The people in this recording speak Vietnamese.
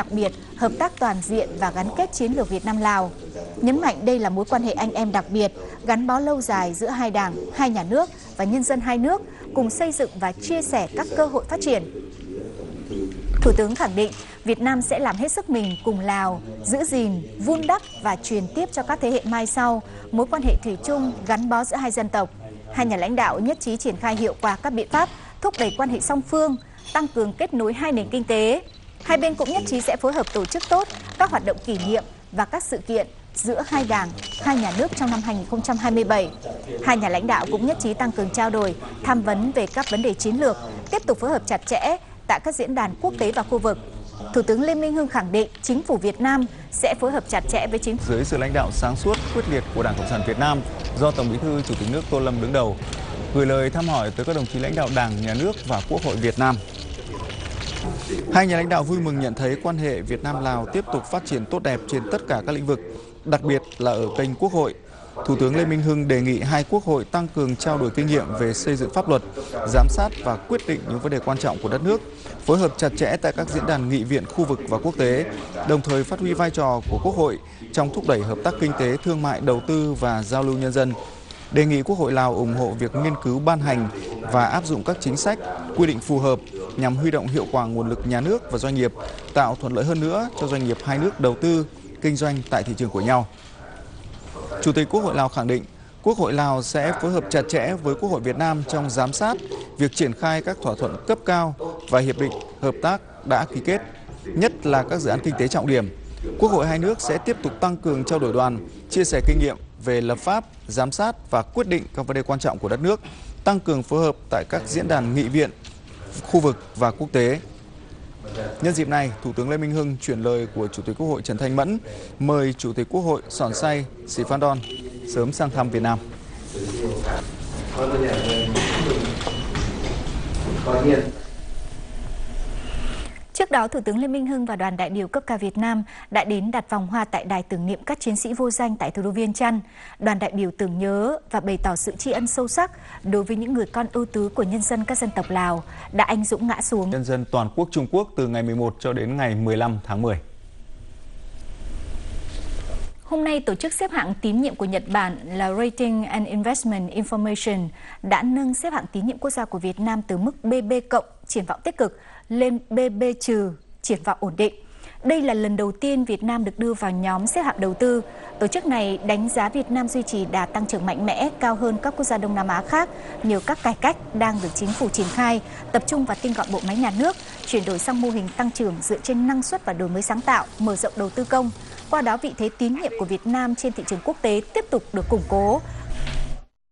biệt, hợp tác toàn diện và gắn kết chiến lược Việt Nam-Lào. Nhấn mạnh đây là mối quan hệ anh em đặc biệt, gắn bó lâu dài giữa hai đảng, hai nhà nước và nhân dân hai nước, cùng xây dựng và chia sẻ các cơ hội phát triển. Thủ tướng khẳng định Việt Nam sẽ làm hết sức mình cùng Lào, giữ gìn, vun đắp và truyền tiếp cho các thế hệ mai sau mối quan hệ thủy chung gắn bó giữa hai dân tộc. Hai nhà lãnh đạo nhất trí triển khai hiệu quả các biện pháp thúc đẩy quan hệ song phương, tăng cường kết nối hai nền kinh tế. Hai bên cũng nhất trí sẽ phối hợp tổ chức tốt các hoạt động kỷ niệm và các sự kiện giữa hai đảng, hai nhà nước trong năm 2027. Hai nhà lãnh đạo cũng nhất trí tăng cường trao đổi, tham vấn về các vấn đề chiến lược, tiếp tục phối hợp chặt chẽ tại các diễn đàn quốc tế và khu vực. Thủ tướng Lê Minh Hưng khẳng định chính phủ Việt Nam sẽ phối hợp chặt chẽ với chính phủ. Dưới sự lãnh đạo sáng suốt, quyết liệt của Đảng Cộng sản Việt Nam do Tổng Bí thư Chủ tịch nước Tô Lâm đứng đầu, gửi lời thăm hỏi tới các đồng chí lãnh đạo Đảng, Nhà nước và Quốc hội Việt Nam. Hai nhà lãnh đạo vui mừng nhận thấy quan hệ Việt Nam-Lào tiếp tục phát triển tốt đẹp trên tất cả các lĩnh vực, đặc biệt là ở kênh Quốc hội. Thủ tướng Lê Minh Hưng đề nghị hai quốc hội tăng cường trao đổi kinh nghiệm về xây dựng pháp luật, giám sát và quyết định những vấn đề quan trọng của đất nước, phối hợp chặt chẽ tại các diễn đàn nghị viện khu vực và quốc tế, đồng thời phát huy vai trò của Quốc hội trong thúc đẩy hợp tác kinh tế, thương mại, đầu tư và giao lưu nhân dân. Đề nghị Quốc hội Lào ủng hộ việc nghiên cứu ban hành và áp dụng các chính sách, quy định phù hợp nhằm huy động hiệu quả nguồn lực nhà nước và doanh nghiệp, tạo thuận lợi hơn nữa cho doanh nghiệp hai nước đầu tư, kinh doanh tại thị trường của nhau. Chủ tịch Quốc hội Lào khẳng định, Quốc hội Lào sẽ phối hợp chặt chẽ với Quốc hội Việt Nam trong giám sát việc triển khai các thỏa thuận cấp cao và hiệp định hợp tác đã ký kết, nhất là các dự án kinh tế trọng điểm. Quốc hội hai nước sẽ tiếp tục tăng cường trao đổi đoàn, chia sẻ kinh nghiệm về lập pháp, giám sát và quyết định các vấn đề quan trọng của đất nước, tăng cường phối hợp tại các diễn đàn nghị viện, khu vực và quốc tế. Nhân dịp này, Thủ tướng Lê Minh Hưng chuyển lời của Chủ tịch Quốc hội Trần Thanh Mẫn mời Chủ tịch Quốc hội Sòn Say Sifandon sớm sang thăm Việt Nam. Trước đó, Thủ tướng Lê Minh Hưng và đoàn đại biểu cấp cao Việt Nam đã đến đặt vòng hoa tại đài tưởng niệm các chiến sĩ vô danh tại thủ đô Viêng Chăn. Đoàn đại biểu tưởng nhớ và bày tỏ sự tri ân sâu sắc đối với những người con ưu tú của nhân dân các dân tộc Lào đã anh dũng ngã xuống. Nhân dân toàn quốc Trung Quốc từ ngày 11 cho đến ngày 15 tháng 10. Hôm nay, tổ chức xếp hạng tín nhiệm của Nhật Bản là Rating and Investment Information đã nâng xếp hạng tín nhiệm quốc gia của Việt Nam từ mức BB cộng triển vọng tích cực lên BB trừ triển vọng ổn định. Đây là lần đầu tiên Việt Nam được đưa vào nhóm xếp hạng đầu tư. Tổ chức này đánh giá Việt Nam duy trì đà tăng trưởng mạnh mẽ, cao hơn các quốc gia Đông Nam Á khác nhờ các cải cách đang được chính phủ triển khai, tập trung vào tinh gọn bộ máy nhà nước, chuyển đổi sang mô hình tăng trưởng dựa trên năng suất và đổi mới sáng tạo, mở rộng đầu tư công. Qua đó, vị thế tín nhiệm của Việt Nam trên thị trường quốc tế tiếp tục được củng cố,